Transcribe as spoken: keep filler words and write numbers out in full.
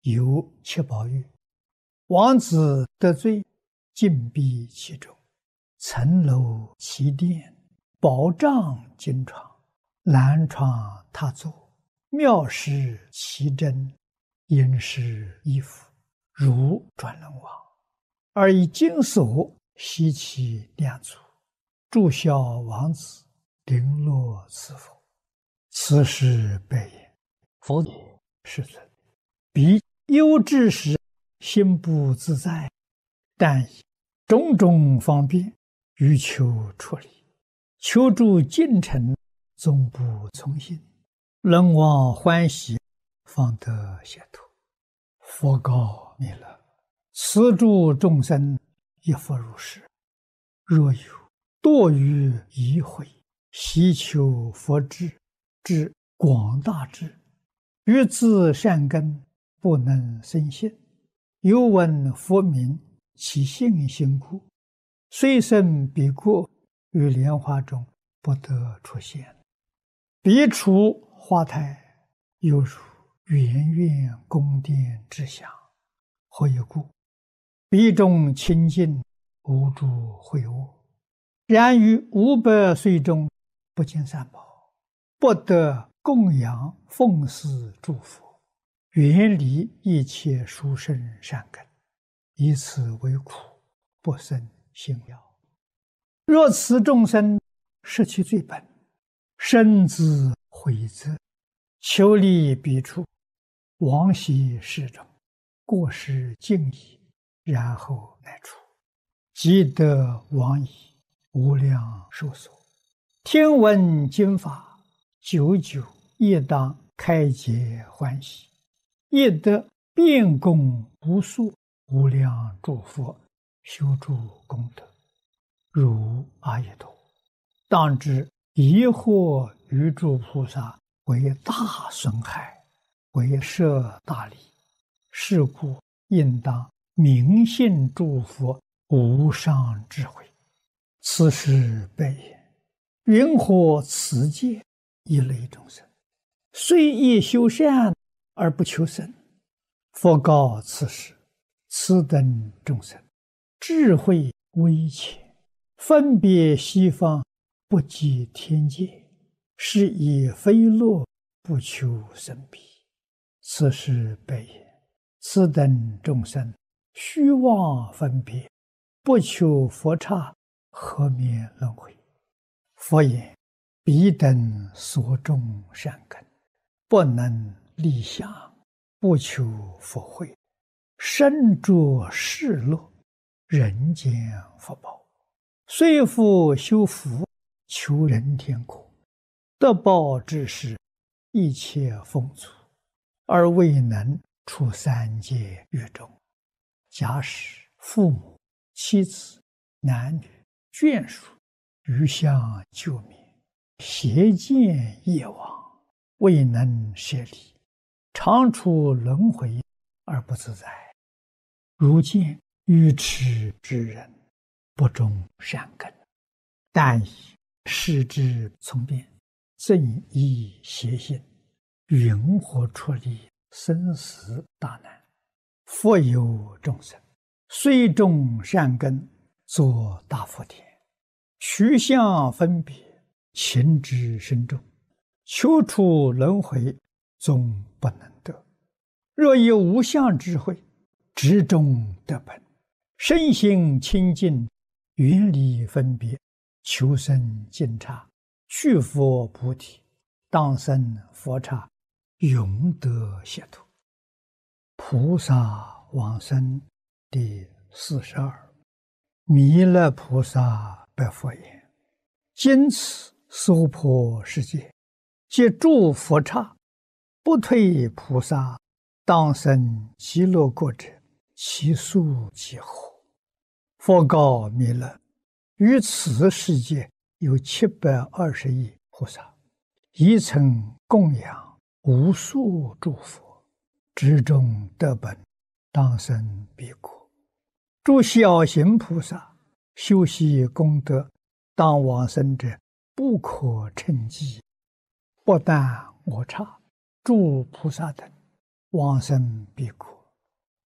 有七宝玉。王子得罪，禁闭其中，层楼其殿，宝帐金床，兰床榻座，妙饰其珍，殷实衣服，如转轮王，而以金锁系其两足，祝孝王子，绫罗赐佛。此事备言，佛也，世尊。彼忧之时，心不自在，但以种种方便，欲求出离，求助近臣，终不从心。人望欢喜，方得解脱。佛告弥勒：此诸众生，亦复如是。若有堕于疑悔，希求佛智，至广大智，欲自善根，不能生信，又闻佛名，其信心故，虽生彼国，于莲花中不得出现。彼处花台，犹如圆圆宫殿之祥。何以故？彼中清净，无诸秽恶。然于五百岁中，不见三宝，不得供养奉祀诸佛，远离一切殊胜善根，以此为苦，不生信了。若此众生失其罪本，深自悔责，求离彼处，往昔世中，过失尽已，然后来出，即得往矣，无量寿所。听闻经法，久久亦当开解欢喜，亦得遍供无数无量诸佛，修诸功德，如阿逸陀。当知疑惑于诸菩萨，为大损害，为摄大利。是故应当明信诸佛无上智慧。此事备言，云何此界一类众生，虽亦修善而不求生。佛告此事，此等众生智慧微浅，分别西方，不及天界，是以非乐，不求生彼。此事备言，此等众生虚妄分别，不求佛刹，何免轮回？佛言：彼等所种善根，不能立想，不求佛慧，身着世乐，人间福报，虽复修福，求人天国，得报之时，一切丰足，而未能出三界狱中。假使父母、妻子、男女、眷属余相救灭，邪见业往，未能舍离，常处轮回而不自在。如见愚痴之人，不种善根，但以视之从变，正依邪心，云何出离生死大难？复有众生，虽种善根，作大福田，取相分别，情之深重，求出轮回，终不能得。若以无相智慧，直中得本，身心清净，远离分别，求生净刹，去佛菩提，当生佛刹，永得解脱。菩萨往生第四十二。弥勒菩萨白佛言：今此娑婆世界，皆诸佛刹，不退菩萨，当生极乐国者，其数几何？佛告弥勒：于此世界有七百二十亿菩萨，一曾供养无数诸佛，之中得本，当生彼国。诸小行菩萨修习功德，当往生者不可称计。不但我刹，诸菩萨等往生彼国，